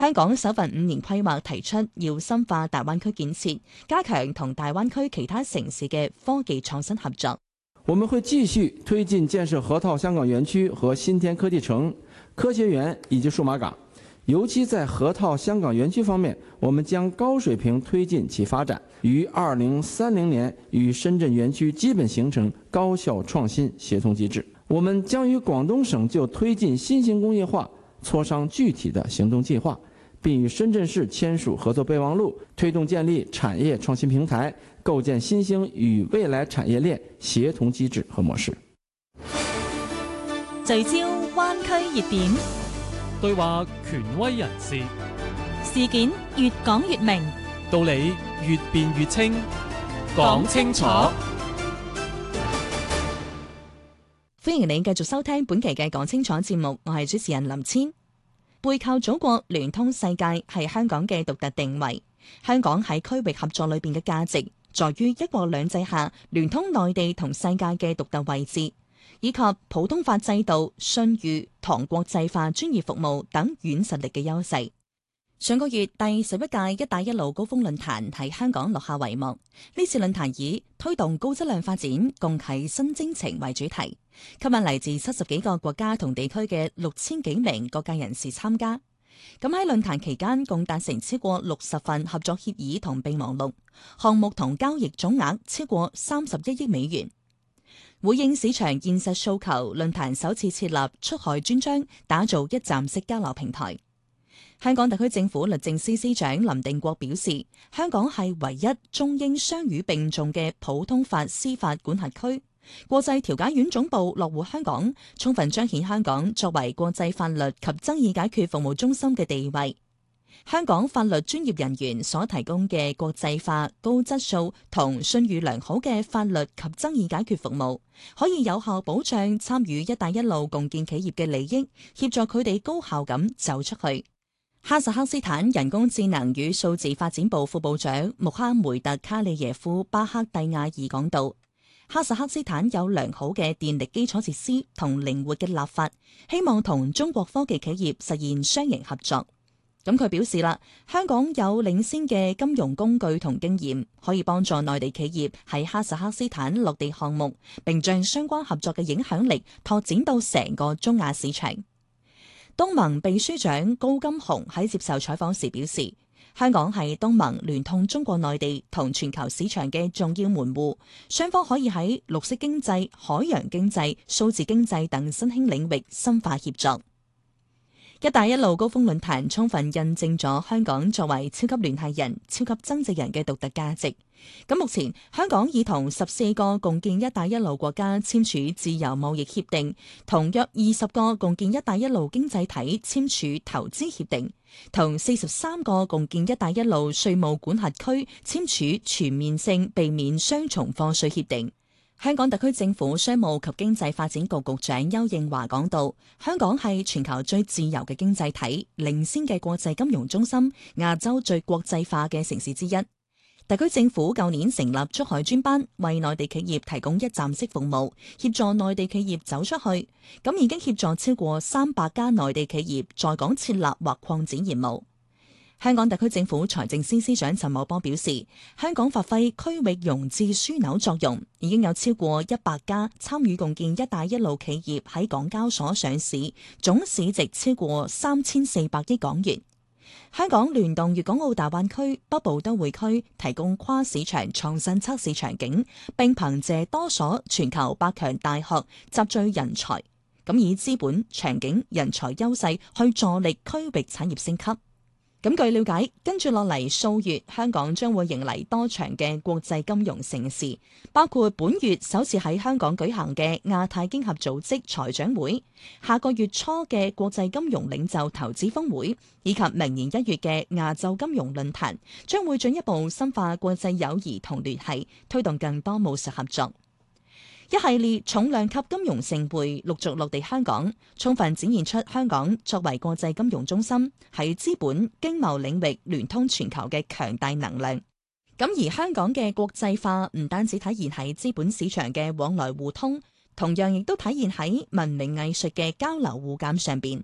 香港首份5年規劃提出要深化大灣區建設，加強同大灣區其他城市嘅科技創新合作。 我們會繼續推進建設河套香港園區和新田科技城、科學園以及數碼港。尤其在河套香港園區方面，我們將高水平推進其發展，於2030年與深圳園區基本形成高效創新協同機制。我們將與廣東省就推進新型工業化磋商具體的行動計劃，並與深圳市簽署合作備忘錄，推動建立產業創新平台，構建新興與未來產業鏈協同機制和模式。 聚焦灣區熱點， 對話權威人士， 事件越講越明， 道理越辯越清，講清楚。 歡迎你繼續收聽本期嘅講清楚節目，我係主持人林千。背靠祖國，聯通世界係香港嘅獨特定位。香港喺區域合作裏邊嘅價值，在於一國兩制下聯通內地同世界嘅獨特位置，以及普通法制度、信譽同國際化專業服務等軟實力嘅優勢。上個月第11屆一帶一路高峰論壇喺香港落下帷幕。呢次論壇以推動高質量發展，共啟新征程為主題，吸引嚟自70幾個國家同地區嘅6000幾名各界人士參加。咁喺論壇期間，共達成超過60份合作協議同備忘錄，項目同交易總額超過31億美元。回應市場現實訴求，論壇首次設立出海專章，打造一站式交流平台。香港特區政府律政司司長林定國表示，香港係唯一中英雙語並重嘅普通法司法管轄區，國際調解院總部落戶香港，充分彰顯香港作為國際法律及爭議解決服務中心嘅地位。香港法律專業人員所提供嘅國際化、高質素同信譽良好嘅法律及爭議解決服務，可以有效保障參與一帶一路共建企業嘅利益，協助佢哋高效咁走出去。哈薩克斯坦人工智能與數字發展部副部長穆哈梅特卡里耶夫巴克蒂亞爾講到，哈薩克斯坦有良好嘅電力基礎設施同靈活嘅立法，希望同中國科技企業實現雙贏合作。咁佢表示啦，香港有領先嘅金融工具同經驗，可以幫助內地企業喺哈薩克斯坦落地項目，並將相關合作嘅影響力拓展到成個中亞市場。東盟秘書長高金洪喺接受採訪時表示，香港係東盟聯通中國內地同全球市場嘅重要門戶，雙方可以喺綠色經濟、海洋經濟、數字經濟等新興領域深化協作。一帶一路高峰論壇充分印證咗香港作為超級聯繫人、超級增值人嘅獨特價值。咁目前香港已同14個共建一帶一路國家簽署自由貿易協定，同約20個共建一帶一路經濟體簽署投資協定，同43個共建一帶一路稅務管轄區簽署全面性避免雙重課稅協定。香港特區政府商務及經濟發展局局長邱應華講到，香港係全球最自由嘅經濟體，領先嘅國際金融中心，亞洲最國際化嘅城市之一。特區政府舊年成立出海專班，為內地企業提供一站式服務，協助內地企業走出去。咁已經協助超過300家內地企業在港設立或擴展業務。香港特區政府財政司司長陳茂波表示，香港發揮區域融資樞紐作用，已經有超過100家參與共建一帶一路企業喺港交所上市，總市值超過3400億港元。香港聯動粵港澳大灣區北部都會區，提供跨市場創新測試場景，並憑借多所全球百強大學集聚人才，咁以資本、場景、人才優勢去助力區域產業升級。咁據了解，跟住落嚟數月，香港將會迎嚟多場嘅國際金融盛事，包括本月首次喺香港舉行嘅亞太經合組織財長會，下個月初嘅國際金融領袖投資峰會，以及明年1月嘅亞洲金融論壇，將會進一步深化國際友誼同聯繫，推動更多務實合作。一系列重量級金融盛會陸續落地香港，充分展現出香港作為國際金融中心喺資本經貿領域聯通全球嘅強大能量。咁而香港嘅國際化唔單止體現喺資本市場嘅往來互通，同樣亦都體現喺文明藝術嘅交流互鑒上邊。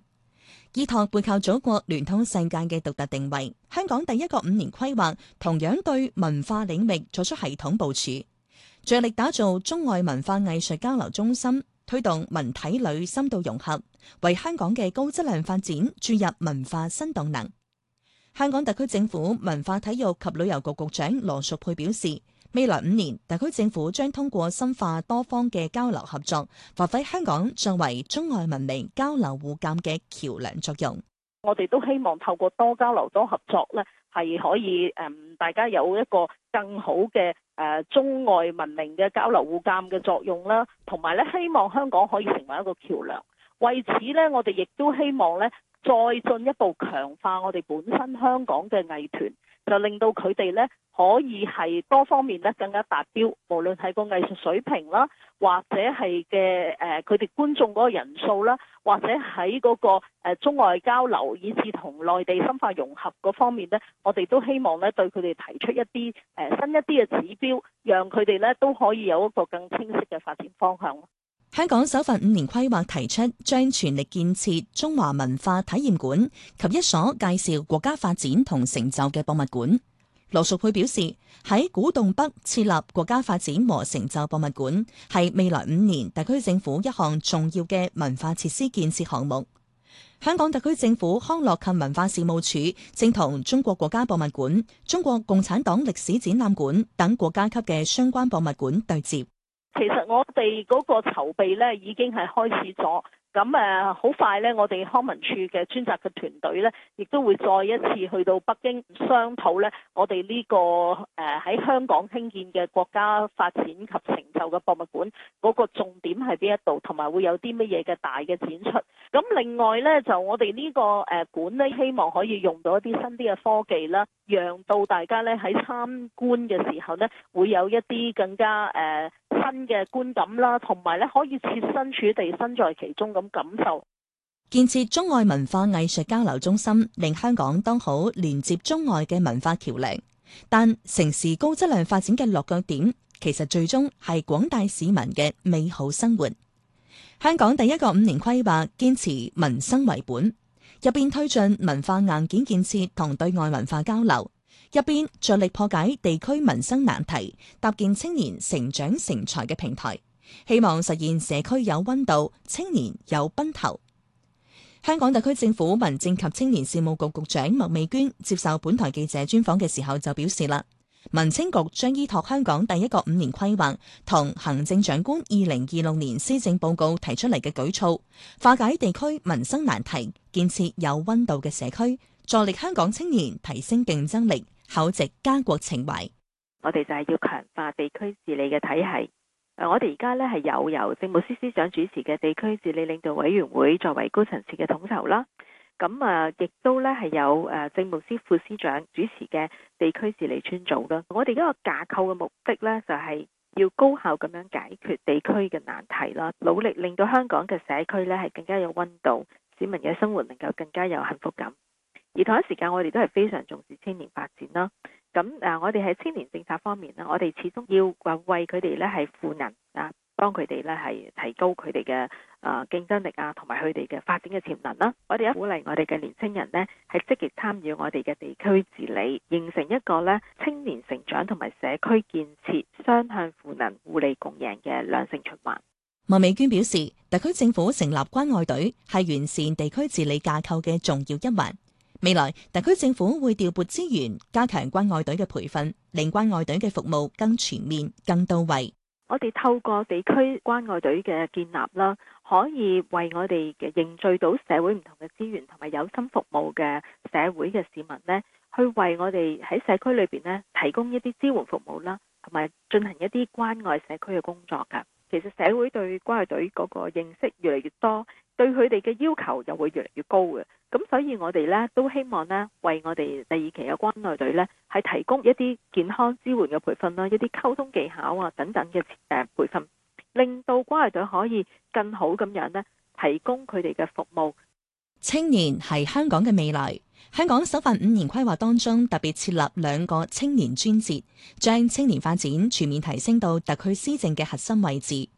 依託背靠祖國、聯通世界嘅獨特定位，香港第一個5年規劃同樣對文化領域作出系統部署，着力打造中外文化藝術交流中心，推動文體旅深度融合，為香港嘅高質量發展注入文化新動能。香港特區政府文化體育及旅遊局局長羅淑佩表示，未來5年，特區政府將通過深化多方嘅交流合作，發揮香港作為中外文明交流互鑒嘅橋梁作用。 我哋都希望透過多交流多合作咧，係可以大家有一個更好嘅中外文明嘅交流互鑒嘅作用啦，同埋咧希望香港可以成為一個橋梁。為此咧，我哋亦都希望咧再進一步強化我哋本身香港嘅藝團，就令到佢哋咧可以係多方面咧更加達標，無論係個藝術水平啦，或者係嘅佢哋觀眾嗰個人數啦，或者喺嗰個中外交流，以至同內地深化融合嗰方面咧，我哋都希望咧對佢哋提出一啲新一啲嘅指標，讓佢哋咧都可以有一個更清晰嘅發展方向。 香港首份5年規劃提出，將全力建設中華文化體驗館及一所介紹國家發展同成就嘅博物館。羅淑佩表示，喺古洞北設立國家發展和成就博物館，係未來5年特區政府一項重要嘅文化設施建設項目。香港特區政府康樂及文化事務署正同中國國家博物館、中國共產黨歷史展覽館等國家級嘅相關博物館對接。 其實我哋嗰個籌備咧已經係開始咗，咁好快咧，我哋康文署嘅專責嘅團隊咧，亦都會再一次去到北京商討咧，我哋呢個喺香港興建嘅國家發展及成就嘅博物館嗰個重點係邊一度，同埋會有啲乜嘢嘅大嘅展出。咁另外咧，就我哋呢個館咧，希望可以用到一啲新啲嘅科技啦，讓到大家咧喺參觀嘅時候咧，會有一啲更加新嘅觀感啦，同埋咧可以設身處地身在其中咁感受。 建設中外文化藝術交流中心，令香港當好連接中外嘅文化橋梁。但城市高質量發展嘅落腳點，其實最終係廣大市民嘅美好生活。香港第一個5年規劃堅持民生為本，入邊推進文化硬件建設同對外文化交流，入邊着力破解地區民生難題，搭建青年成長成才嘅平台，希望實現社區有溫度、青年有奔頭。香港特區政府民政及青年事務局局長麥美娟接受本台記者專訪嘅時候就表示啦，民青局將依託香港第一個5年規劃同行政長官2026年施政報告提出嚟嘅舉措，化解地區民生難題，建設有溫度嘅社區，助力香港青年提升競爭力，厚植家國情懷。 我哋就係要強化地區治理嘅體系。我哋而家咧係由政務司司長主持嘅地區治理領導委員會作為高層次嘅統籌啦。咁亦都咧係有政務司副司長主持嘅地區治理專組啦。我哋嗰個架構嘅目的咧就係要高效咁樣解決地區嘅難題啦，努力令到香港嘅社區咧係更加有溫度，市民嘅生活能夠更加有幸福感。而同一時間，我哋都係非常重視青年發展啦。咁我哋喺青年政策方面呢，我哋始終要為佢哋咧係賦能啊，幫佢哋咧係提高佢哋嘅競爭力啊，同埋佢哋嘅發展嘅潛能啦。我哋鼓勵我哋嘅年青人呢係積極參與我哋嘅地區治理，形成一個咧青年成長同埋社區建設雙向賦能、互利共贏嘅良性循環。 麥美娟表示，特區政府成立關愛隊係完善地區治理架構嘅重要一環。未來特區政府會調撥資源，加強關愛隊嘅培訓，令關愛隊嘅服務更全面、更到位。 我哋透過地區關愛隊嘅建立啦，可以為我哋嘅凝聚到社會唔同嘅資源同埋有心服務嘅社會嘅市民呢，去為我哋喺社區裏邊呢提供一啲支援服務啦，同埋進行一啲關愛社區嘅工作㗎。其實社會對關愛隊嗰個認識越嚟越多，對佢哋嘅要求又會越嚟越高嘅。咁所以我哋咧都希望咧為我哋第二期嘅關愛隊咧係提供一啲健康支援嘅培訓啦，一啲溝通技巧啊等等嘅培訓，令到關愛隊可以更好咁樣咧提供佢哋嘅服務。 青年係香港嘅未來。香港首份5年規劃當中特別設立2個青年專節，將青年發展全面提升到特區施政嘅核心位置。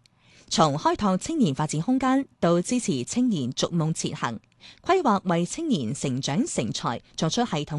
從開拓青年發展空間到支持青年逐夢前行，規劃為青年成長成才作出系統